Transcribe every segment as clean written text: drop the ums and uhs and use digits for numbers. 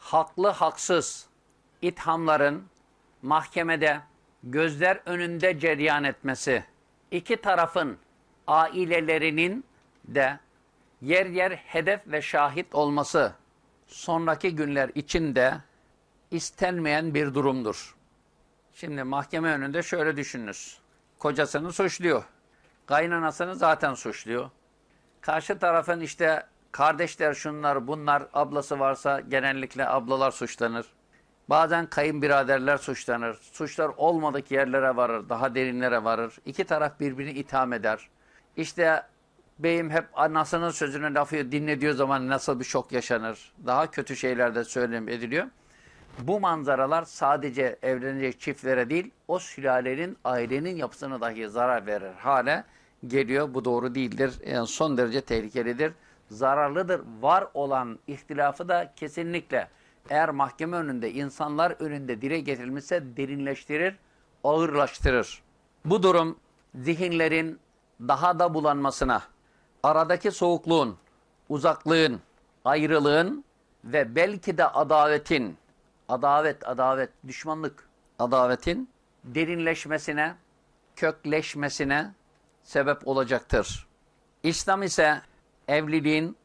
haklı haksız ithamların mahkemede gözler önünde cereyan etmesi, iki tarafın ailelerinin de yer yer hedef ve şahit olması sonraki günler içinde istenmeyen bir durumdur. Şimdi mahkeme önünde şöyle düşününüz. Kocasını suçluyor. Kaynanasını zaten suçluyor. Karşı tarafın işte kardeşler şunlar bunlar, ablası varsa genellikle ablalar suçlanır. Bazen kayınbiraderler suçlanır. Suçlar olmadık yerlere varır, daha derinlere varır. İki taraf birbirini itham eder. İşte beyim hep anasının sözünü lafı dinlediği zaman nasıl bir şok yaşanır. Daha kötü şeyler de söylem ediliyor. Bu manzaralar sadece evlenecek çiftlere değil, o sülalenin, ailenin yapısına dahi zarar verir hale geliyor. Bu doğru değildir. Yani son derece tehlikelidir. Zararlıdır. Var olan ihtilafı da kesinlikle eğer mahkeme önünde, insanlar önünde dile getirilmişse derinleştirir, ağırlaştırır. Bu durum zihinlerin daha da bulanmasına, aradaki soğukluğun, uzaklığın, ayrılığın ve belki de adavetin, adavet, düşmanlık, adavetin derinleşmesine, kökleşmesine sebep olacaktır. İslam ise evliliğin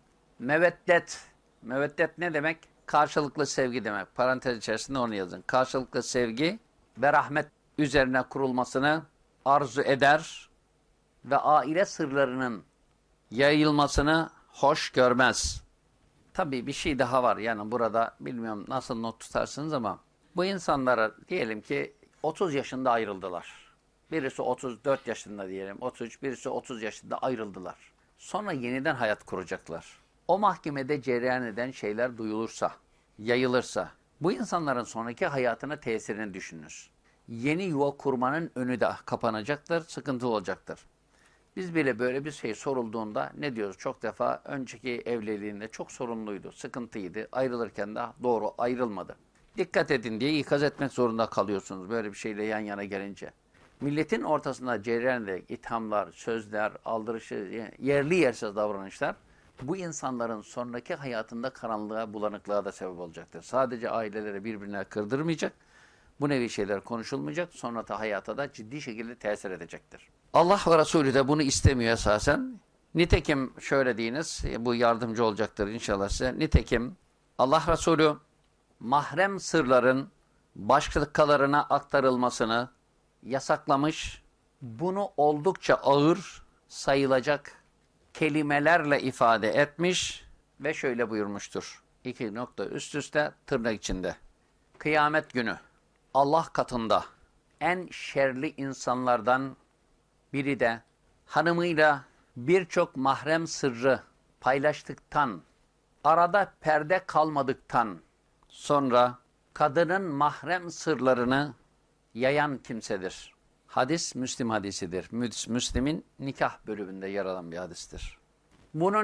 meveddet ne demek? Karşılıklı sevgi demek. Parantez içerisinde onu yazın. Karşılıklı sevgi ve rahmet üzerine kurulmasını arzu eder ve aile sırlarının yayılmasını hoş görmez. Tabii bir şey daha var. Yani burada bilmiyorum nasıl not tutarsınız ama bu insanlara diyelim ki 30 yaşında ayrıldılar. Birisi 34 yaşında diyelim, 33, birisi 30 yaşında ayrıldılar. Sonra yeniden hayat kuracaklar. O mahkemede cereyan eden şeyler duyulursa, yayılırsa, bu insanların sonraki hayatına tesirini düşününüz. Yeni yuva kurmanın önü de kapanacaktır, sıkıntı olacaktır. Biz bile böyle bir şey sorulduğunda ne diyoruz? Çok defa önceki evliliğinde çok sorunluydu, sıkıntıydı. Ayrılırken de doğru ayrılmadı. Dikkat edin diye ikaz etmek zorunda kalıyorsunuz böyle bir şeyle yan yana gelince. Milletin ortasında cereyan eden ithamlar, sözler, aldırışı, yerli yersiz davranışlar bu insanların sonraki hayatında karanlığa, bulanıklığa da sebep olacaktır. Sadece aileleri birbirine kırdırmayacak, bu nevi şeyler konuşulmayacak, sonra da hayata da ciddi şekilde tesir edecektir. Allah ve Resulü de bunu istemiyor esasen. Nitekim şöyle deyiniz, bu yardımcı olacaktır inşallah size. Nitekim Allah Resulü mahrem sırların başkalarına aktarılmasını yasaklamış, bunu oldukça ağır sayılacak kelimelerle ifade etmiş ve şöyle buyurmuştur. İki nokta üst üste tırnak içinde. Kıyamet günü Allah katında en şerli insanlardan biri de hanımıyla birçok mahrem sırrı paylaştıktan, arada perde kalmadıktan sonra kadının mahrem sırlarını yayan kimsedir. Hadis Müslim hadisidir. Müslim'in nikah bölümünde yer alan bir hadistir. Bunun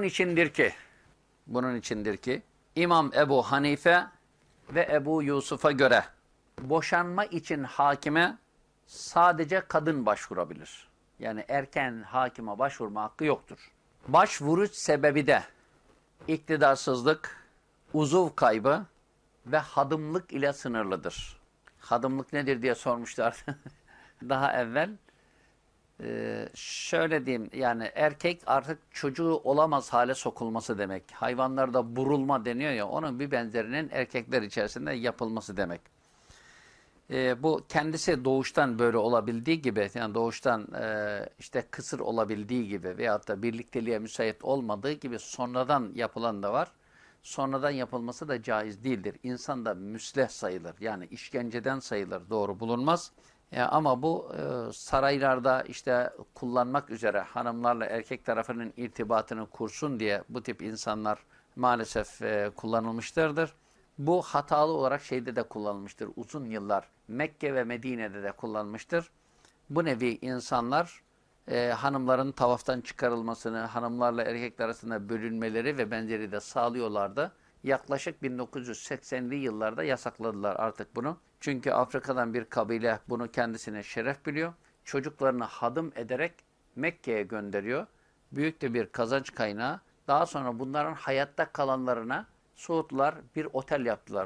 içindir ki İmam Ebu Hanife ve Ebu Yusuf'a göre boşanma için hakime sadece kadın başvurabilir. Yani erken hakime başvurma hakkı yoktur. Başvuruş sebebi de iktidarsızlık, uzuv kaybı ve hadımlık ile sınırlıdır. Hadımlık nedir diye sormuşlar daha evvel. Şöyle diyeyim, yani erkek artık çocuğu olamaz hale sokulması demek. Hayvanlarda burulma deniyor ya, onun bir benzerinin erkekler içerisinde yapılması demek. Bu kendisi doğuştan böyle olabildiği gibi, yani doğuştan işte kısır olabildiği gibi veyahut da birlikteliğe müsait olmadığı gibi sonradan yapılan da var. Sonradan yapılması da caiz değildir. İnsan da müsleh sayılır. Yani işkenceden sayılır. Doğru bulunmaz. Ama bu saraylarda işte kullanmak üzere hanımlarla erkek tarafının irtibatını kursun diye bu tip insanlar maalesef kullanılmışlardır. Bu hatalı olarak şeyde de kullanılmıştır. Uzun yıllar Mekke ve Medine'de de kullanılmıştır. Bu nevi insanlar hanımların tavaftan çıkarılmasını, hanımlarla erkekler arasında bölünmeleri ve benzeri de sağlıyorlardı. Yaklaşık 1980'li yıllarda yasakladılar artık bunu. Çünkü Afrika'dan bir kabile bunu kendisine şeref biliyor. Çocuklarını hadım ederek Mekke'ye gönderiyor. Büyük de bir kazanç kaynağı. Daha sonra bunların hayatta kalanlarına Suudlar bir otel yaptılar.